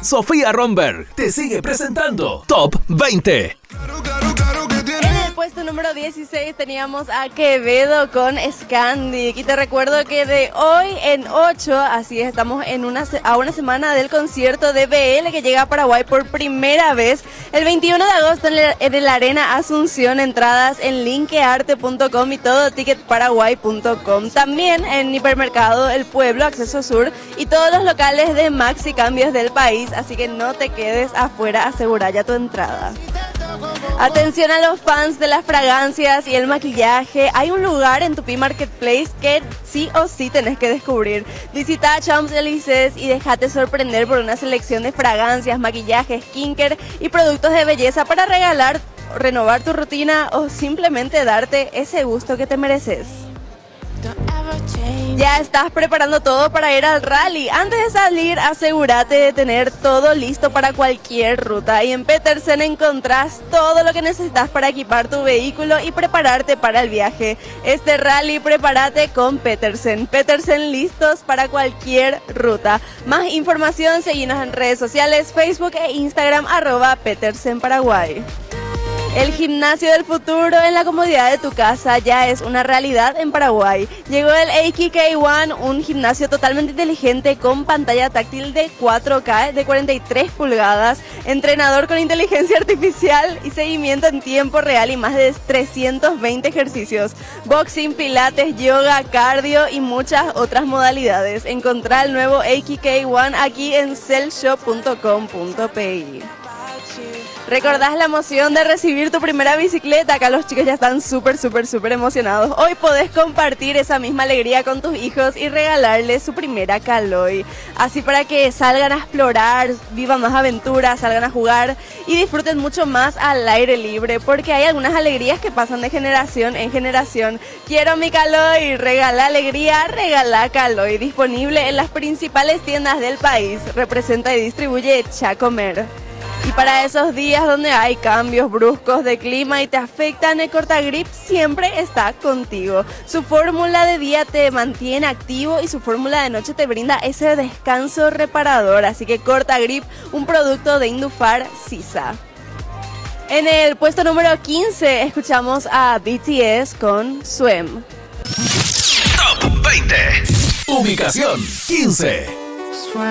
Sofía Romberg te sigue presentando Top 20. En el puesto número 16 teníamos a Quevedo con Scandic. Y te recuerdo que de hoy en 8, así es, estamos a una semana del concierto de BL que llega a Paraguay por primera vez. El 21 de agosto en la Arena Asunción, entradas en linkearte.com y todo ticketparaguay.com. También en Hipermercado El Pueblo, Acceso Sur y todos los locales de Maxi Cambios del país. Así que no te quedes afuera, asegura ya tu entrada. Atención a los fans de las fragancias y el maquillaje. Hay un lugar en Tupi Marketplace que sí o sí tenés que descubrir. Visita Champs-Élysées y déjate sorprender por una selección de fragancias, maquillaje, skincare y productos de belleza para regalar, renovar tu rutina o simplemente darte ese gusto que te mereces. Ya estás preparando todo para ir al rally. Antes de salir, asegúrate de tener todo listo para cualquier ruta. Y en Petersen encontrás todo lo que necesitas para equipar tu vehículo y prepararte para el viaje. Este rally, prepárate con Petersen. Petersen, listos para cualquier ruta. Más información, seguinos en redes sociales, Facebook e Instagram, @PetersenParaguay. El gimnasio del futuro en la comodidad de tu casa ya es una realidad en Paraguay. Llegó el AKK One, un gimnasio totalmente inteligente con pantalla táctil de 4K de 43 pulgadas, entrenador con inteligencia artificial y seguimiento en tiempo real y más de 320 ejercicios. Boxing, pilates, yoga, cardio y muchas otras modalidades. Encontrá el nuevo AKK One aquí en cellshop.com.pi. ¿Recordás la emoción de recibir tu primera bicicleta? Acá los chicos ya están súper emocionados. Hoy podés compartir esa misma alegría con tus hijos y regalarles su primera Caloi. Así para que salgan a explorar, vivan más aventuras, salgan a jugar y disfruten mucho más al aire libre. Porque hay algunas alegrías que pasan de generación en generación. Quiero mi Caloi, regala alegría, regala Caloi. Disponible en las principales tiendas del país. Representa y distribuye Chacomer. Y para esos días donde hay cambios bruscos de clima y te afectan, el Cortagrip siempre está contigo. Su fórmula de día te mantiene activo y su fórmula de noche te brinda ese descanso reparador. Así que Cortagrip, un producto de Indufar Sisa. En el puesto número 15 escuchamos a BTS con Swim. Top 20. Ubicación 15.